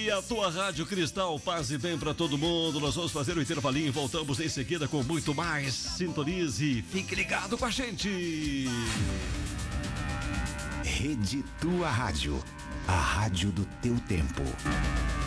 FM, a tua Rádio Cristal, paz e bem pra todo mundo. Nós vamos fazer o intervalinho e voltamos em seguida com muito mais. Sintonize, fique ligado com a gente. Rede Tua Rádio, a rádio do teu tempo.